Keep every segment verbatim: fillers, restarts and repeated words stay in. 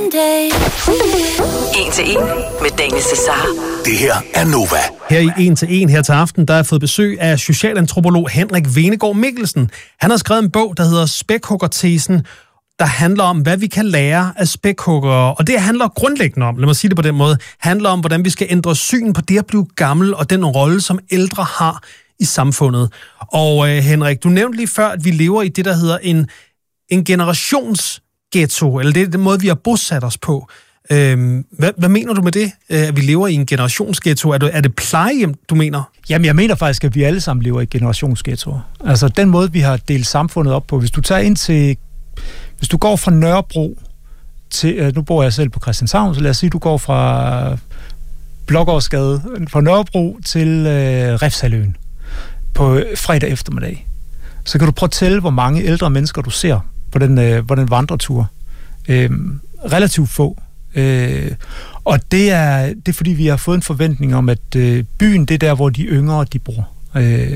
En til en med Daniel Cesar. Det her er Nova. Her i En til en her til aften, der har jeg fået besøg af socialantropolog Henrik Venegård Mikkelsen. Han har skrevet en bog, der hedder Spækhuggertesen, der handler om, hvad vi kan lære af spækhuggere. Og det handler grundlæggende om, lad mig sige det på den måde, handler om, hvordan vi skal ændre syn på det at blive gammel og den rolle, som ældre har i samfundet. Og øh, Henrik, du nævnte lige før, at vi lever i det, der hedder en, en generationsghetto, eller det er den måde, vi har bosat os på. Øhm, hvad, hvad mener du med det, at vi lever i en generationsghetto? Er det, er det plejehjem, du mener? Jamen, jeg mener faktisk, at vi alle sammen lever i generationsghettoer. Altså, den måde, vi har delt samfundet op på. Hvis du tager ind til... Hvis du går fra Nørrebro til... Nu bor jeg selv på Christianshavn, så lad os sige, at du går fra Blågårdsgade, fra Nørrebro til øh, Refshaløen på fredag eftermiddag. Så kan du prøve at tælle, hvor mange ældre mennesker du ser på den, øh, på den vandretur. Øh, relativt få. Øh, og det er, det er, fordi vi har fået en forventning om, at øh, byen, det er der, hvor de yngre, de bor. Øh,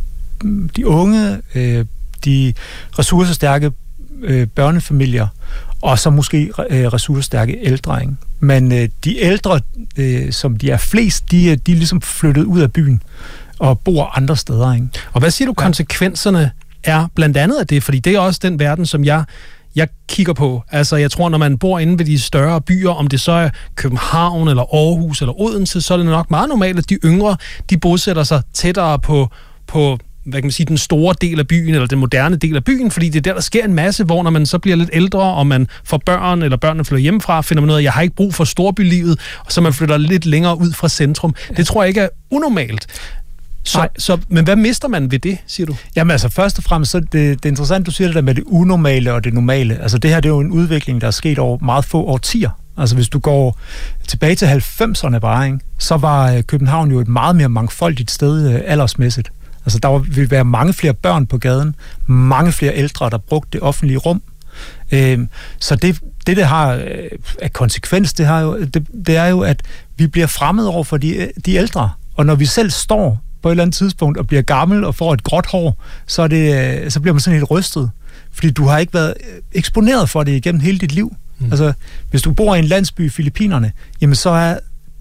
de unge, øh, de ressourcestærke øh, børnefamilier, og så måske øh, ressourcestærke ældre. Ikke? Men øh, de ældre, øh, som de er flest, de, de er ligesom flyttet ud af byen og bor andre steder. Ikke? Og hvad siger du, konsekvenserne er blandt andet af det? Fordi det er også den verden, som jeg jeg kigger på. Altså, jeg tror, når man bor inde ved de større byer, om det så er København, eller Aarhus, eller Odense, så er det nok meget normalt, at de yngre, de bosætter sig tættere på, på hvad kan man sige, den store del af byen, eller den moderne del af byen, fordi det er der, der sker en masse, hvor når man så bliver lidt ældre, og man får børn, eller børnene flytter hjemmefra, finder man ud af, at jeg har ikke brug for storbylivet, og så man flytter lidt længere ud fra centrum. Det tror jeg ikke er unormalt. Så, så, men hvad mister man ved det, siger du? Jamen altså, først og fremmest, så det, det er interessant, du siger det der med det unormale og det normale. Altså det her, det er jo en udvikling, der er sket over meget få årtier. Altså hvis du går tilbage til halvfemserne bare, ikke, så var København jo et meget mere mangfoldigt sted øh, aldersmæssigt. Altså der ville være mange flere børn på gaden, mange flere ældre, der brugte det offentlige rum. Øh, så det, det, det har øh, af konsekvens, det, har jo, det, det er jo, at vi bliver fremmed over for de, de ældre. Og når vi selv står på et eller andet tidspunkt og bliver gammel og får et gråt hår, så, er det, så bliver man sådan helt rystet. Fordi du har ikke været eksponeret for det igennem hele dit liv. Mm. Altså, hvis du bor i en landsby i Filippinerne, jamen så er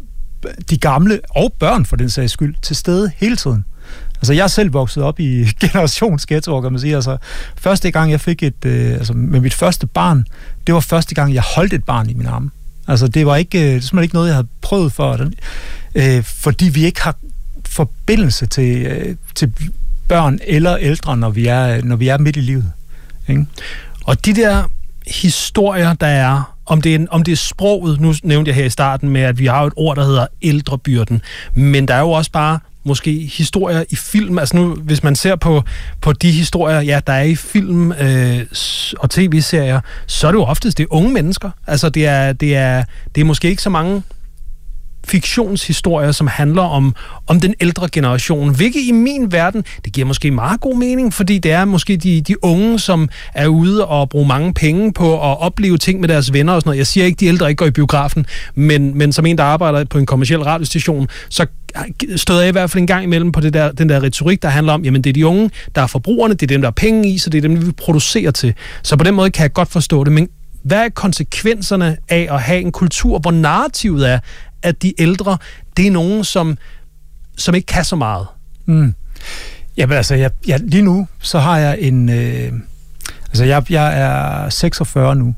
de gamle, og børn for den sags skyld, til stede hele tiden. Altså, jeg er selv vokset op i generationsghettoer, kan man sige. Altså, første gang jeg fik et, øh, altså med mit første barn, det var første gang, jeg holdt et barn i min arme. Altså, det var ikke, det er simpelthen ikke noget, jeg havde prøvet for, øh, fordi vi ikke har forbindelse til, øh, til børn eller ældre, når vi er, når vi er midt i livet. Ikke? Og de der historier, der er, om det er, om det er sproget, nu nævnte jeg her i starten med, at vi har et ord, der hedder ældrebyrden, men der er jo også bare måske historier i film, altså nu, hvis man ser på, på de historier, ja, der er i film øh, og tv-serier, så er det jo oftest det er unge mennesker. Altså det er, det er, det er måske ikke så mange fiktionshistorier, som handler om, om den ældre generation, hvilket i min verden, det giver måske meget god mening, fordi det er måske de, de unge, som er ude og bruger mange penge på at opleve ting med deres venner og sådan noget. Jeg siger ikke, de ældre ikke går i biografen, men, men som en, der arbejder på en kommerciel radiostation, så støder jeg i hvert fald en gang imellem på det der, den der retorik, der handler om, jamen det er de unge, der er forbrugerne, det er dem, der er penge i, så det er dem, vi producerer til. Så på den måde kan jeg godt forstå det, men hvad er konsekvenserne af at have en kultur, hvor narrativet er, at de ældre, det er nogen, som, som ikke kan så meget? Mm. Jamen altså, jeg, jeg, lige nu, så har jeg en... Øh, altså, jeg, jeg er seksogfyrre nu,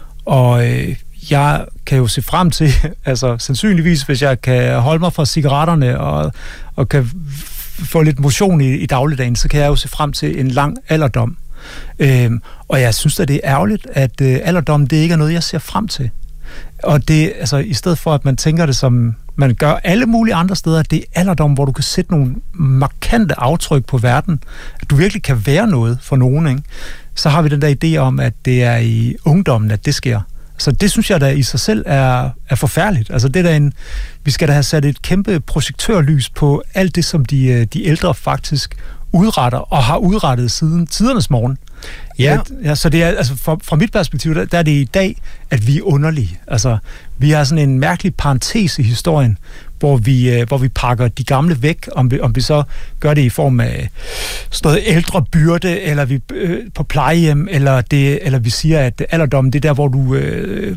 og øh, jeg kan jo se frem til, altså sandsynligvis, hvis jeg kan holde mig fra cigaretterne og, og kan få lidt motion i, i dagligdagen, så kan jeg jo se frem til en lang alderdom. Øh, og jeg synes, at det er ærgerligt, at øh, alderdommen, det ikke er noget, jeg ser frem til. Og det, altså, i stedet for, at man tænker det som man gør alle mulige andre steder, det er alderdom, hvor du kan sætte nogle markante aftryk på verden, at du virkelig kan være noget for nogen, ikke? Så har vi den der idé om, at det er i ungdommen, at det sker. Så det synes jeg da i sig selv er, er forfærdeligt. Altså det der en, vi skal da have sat et kæmpe projektørlys på alt det, som de, de ældre faktisk udretter, og har udrettet siden tidernes morgen. Ja. Ja, så det er, altså fra, fra mit perspektiv, der, der er det i dag, at vi er underlige. Altså, vi har sådan en mærkelig parentes i historien, hvor vi, øh, hvor vi pakker de gamle væk, om vi, om vi så gør det i form af sådan noget ældre byrde, eller vi øh, på plejehjem, eller, det, eller vi siger, at alderdommen, det er der, hvor du, øh,